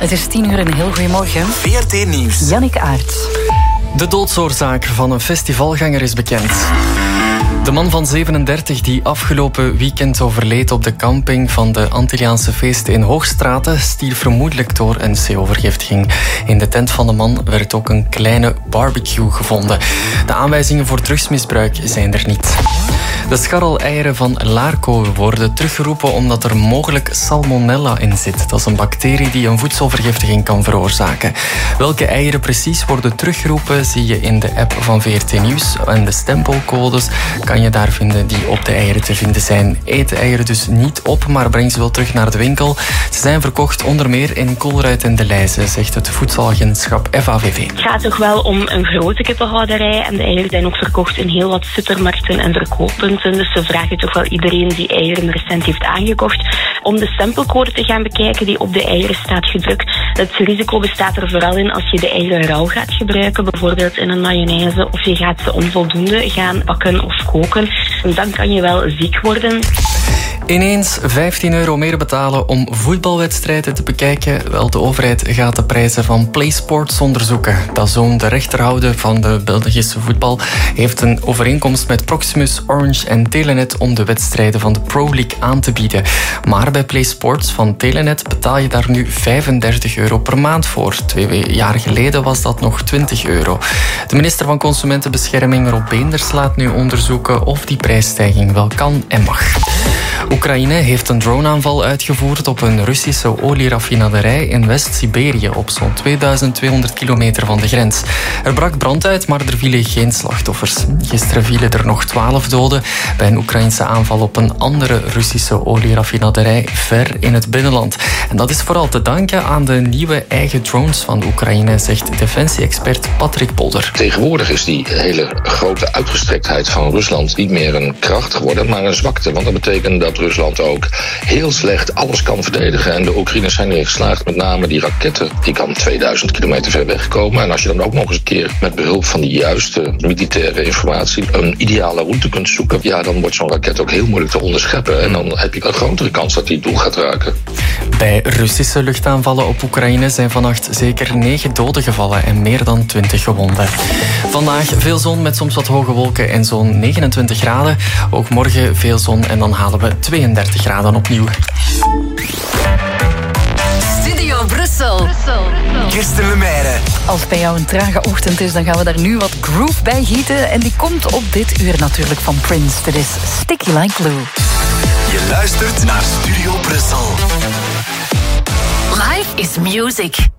Het is 10 uur en een heel goedemorgen. VRT Nieuws. Jannik Aerts. De doodsoorzaak van een festivalganger is bekend. De man van 37 die afgelopen weekend overleed op de camping van de Antilliaanse feesten in Hoogstraten stierf vermoedelijk door een CO-vergiftiging. In de tent van de man werd ook een kleine barbecue gevonden. De aanwijzingen voor drugsmisbruik zijn er niet. De scharreleieren van Laarco worden teruggeroepen omdat er mogelijk salmonella in zit. Dat is een bacterie die een voedselvergiftiging kan veroorzaken. Welke eieren precies worden teruggeroepen zie je in de app van VRT Nieuws. En de stempelcodes kan je daar vinden die op de eieren te vinden zijn. Eet de eieren dus niet op, maar breng ze wel terug naar de winkel. Ze zijn verkocht onder meer in Colruyt en De Leize, zegt het voedselagentschap FAVV. Het gaat toch wel om een grote kippenhouderij en de eieren zijn ook verkocht in heel wat supermarkten en verkooppunten. Dus ze vragen toch wel iedereen die eieren recent heeft aangekocht om de stempelcode te gaan bekijken die op de eieren staat gedrukt. Het risico bestaat er vooral in als je de eieren rauw gaat gebruiken, bijvoorbeeld in een mayonaise, of je gaat ze onvoldoende gaan bakken of koken. En dan kan je wel ziek worden. Ineens €15 meer betalen om voetbalwedstrijden te bekijken. Wel, de overheid gaat de prijzen van PlaySports onderzoeken. DAZN, de rechterhouder van de Belgische voetbal, heeft een overeenkomst met Proximus, Orange en Telenet om de wedstrijden van de Pro League aan te bieden. Maar bij PlaySports van Telenet betaal je daar nu €35 per maand voor. 2 jaar geleden was dat nog €20. De minister van Consumentenbescherming, Rob Beenders, laat nu onderzoeken of die prijsstijging wel kan en mag. Oekraïne heeft een droneaanval uitgevoerd op een Russische olieraffinaderij in West-Siberië op zo'n 2200 kilometer van de grens. Er brak brand uit, maar er vielen geen slachtoffers. Gisteren vielen er nog 12 doden bij een Oekraïnse aanval op een andere Russische olieraffinaderij ver in het binnenland. En dat is vooral te danken aan de nieuwe eigen drones van Oekraïne, zegt defensie-expert Patrick Polder. Tegenwoordig is die hele grote uitgestrektheid van Rusland niet meer een kracht geworden, maar een zwakte. Want dat betekent dat Rusland ook heel slecht alles kan verdedigen. En de Oekraïners zijn erin geslaagd, met name die raketten, die kan 2000 kilometer ver wegkomen. En als je dan ook nog eens een keer met behulp van de juiste militaire informatie een ideale route kunt zoeken, ja, dan wordt zo'n raket ook heel moeilijk te onderscheppen. En dan heb je een grotere kans dat die het doel gaat raken. Bij Russische luchtaanvallen op Oekraïne zijn vannacht zeker 9 doden gevallen en meer dan 20 gewonden. Vandaag veel zon met soms wat hoge wolken en zo'n 29 graden. Ook morgen veel zon en dan halen we 32 graden opnieuw. Studio Brussel. Kirsten Lemaire. Als het bij jou een trage ochtend is, dan gaan we daar nu wat groove bij gieten. En die komt op dit uur natuurlijk van Prince. Dit is Sticky Like Glue. Je luistert naar Studio Brussel. Life is music.